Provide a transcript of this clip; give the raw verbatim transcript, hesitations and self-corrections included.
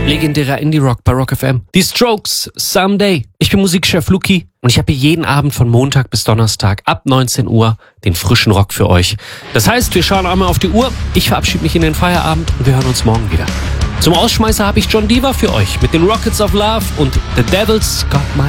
Legendärer Indie-Rock bei Rock F M. Die Strokes, Someday. Ich bin Musikchef Luki und ich habe hier jeden Abend von Montag bis Donnerstag ab neunzehn Uhr den frischen Rock für euch. Das heißt, wir schauen einmal auf die Uhr, ich verabschiede mich in den Feierabend und wir hören uns morgen wieder. Zum Ausschmeißer habe ich John Diva für euch mit den Rockets of Love und The Devil's Got My